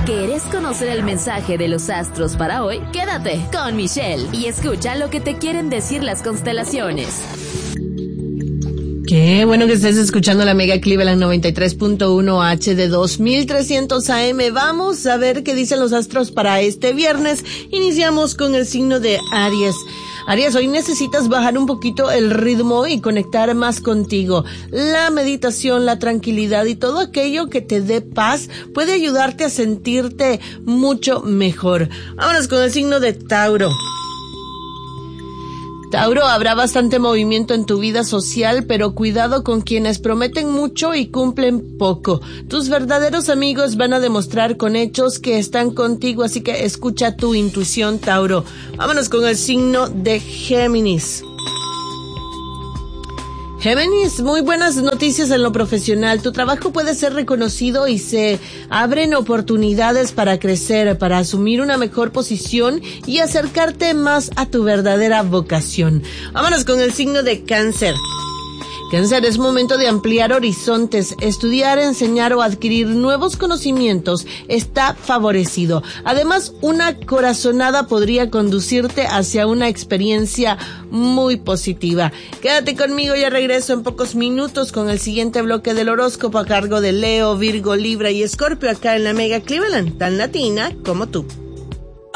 ¿Quieres conocer el mensaje de los astros para hoy? Quédate con Michelle y escucha lo que te quieren decir las constelaciones. Qué bueno que estés escuchando la Mega Cleveland 93.1 HD 2300 AM. Vamos a ver qué dicen los astros para este viernes. Iniciamos con el signo de Aries. Aries, hoy necesitas bajar un poquito el ritmo y conectar más contigo. La meditación, la tranquilidad y todo aquello que te dé paz puede ayudarte a sentirte mucho mejor. Vámonos con el signo de Tauro. Tauro, habrá bastante movimiento en tu vida social, pero cuidado con quienes prometen mucho y cumplen poco. Tus verdaderos amigos van a demostrar con hechos que están contigo, así que escucha tu intuición, Tauro. Vámonos con el signo de Géminis. Géminis, muy buenas noticias en lo profesional. Tu trabajo puede ser reconocido y se abren oportunidades para crecer, para asumir una mejor posición y acercarte más a tu verdadera vocación. Vámonos con el signo de Cáncer. Cáncer, es momento de ampliar horizontes, estudiar, enseñar o adquirir nuevos conocimientos está favorecido. Además, una corazonada podría conducirte hacia una experiencia muy positiva. Quédate conmigo, ya regreso en pocos minutos con el siguiente bloque del horóscopo a cargo de Leo, Virgo, Libra y Escorpio acá en la Mega Cleveland, tan latina como tú.